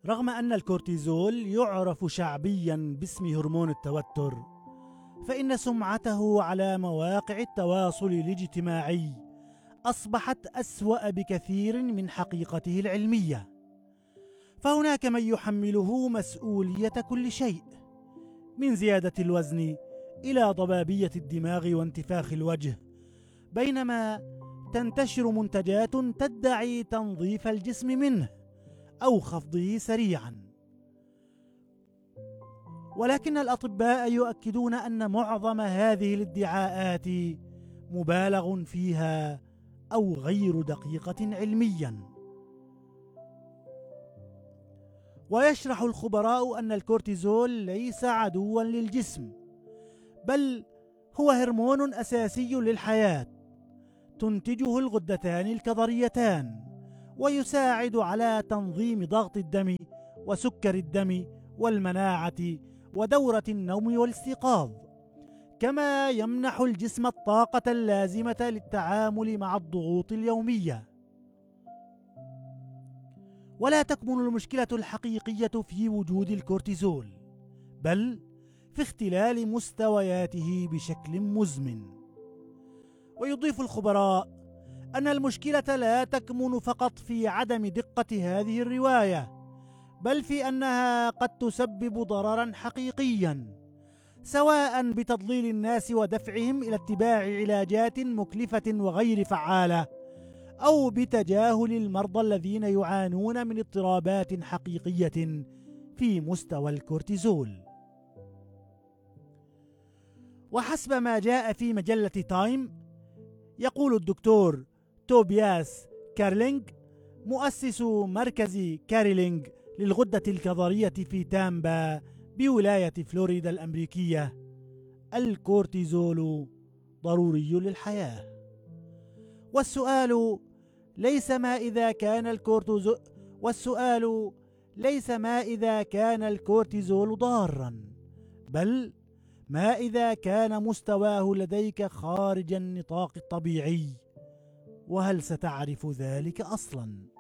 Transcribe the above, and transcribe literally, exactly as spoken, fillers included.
رغم أن الكورتيزول يعرف شعبيا باسم هرمون التوتر، فإن سمعته على مواقع التواصل الاجتماعي أصبحت أسوأ بكثير من حقيقته العلمية. فهناك من يحمله مسؤولية كل شيء، من زيادة الوزن إلى ضبابية الدماغ وانتفاخ الوجه، بينما تنتشر منتجات تدعي تنظيف الجسم منه أو خفضه سريعا. ولكن الأطباء يؤكدون أن معظم هذه الادعاءات مبالغ فيها أو غير دقيقة علميا. ويشرح الخبراء أن الكورتيزول ليس عدوا للجسم، بل هو هرمون أساسي للحياة تنتجه الغدتان الكظريتان، ويساعد على تنظيم ضغط الدم وسكر الدم والمناعة ودورة النوم والاستيقاظ، كما يمنح الجسم الطاقة اللازمة للتعامل مع الضغوط اليومية. ولا تكمن المشكلة الحقيقية في وجود الكورتيزول، بل في اختلال مستوياته بشكل مزمن. ويضيف الخبراء أن المشكلة لا تكمن فقط في عدم دقة هذه الرواية، بل في أنها قد تسبب ضررا حقيقيا، سواء بتضليل الناس ودفعهم إلى اتباع علاجات مكلفة وغير فعالة، أو بتجاهل المرضى الذين يعانون من اضطرابات حقيقية في مستوى الكورتيزول. وحسب ما جاء في مجلة تايم، يقول الدكتور توبياس كارلينج، مؤسس مركز كارلينج للغدة الكظرية في تامبا بولاية فلوريدا الأمريكية: الكورتيزول ضروري للحياة. والسؤال ليس ما إذا كان الكورتيزول والسؤال ليس ما إذا كان الكورتيزول ضارا، بل ما إذا كان مستواه لديك خارج النطاق الطبيعي، وهل ستعرف ذلك أصلا؟